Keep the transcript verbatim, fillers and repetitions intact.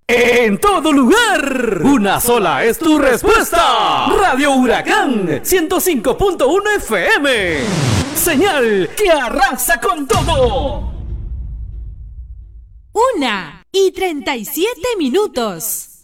En todo lugar, una sola es tu respuesta. Radio Huracán ciento cinco punto uno F M. Señal que arrasa con todo. Una y treinta y siete minutos.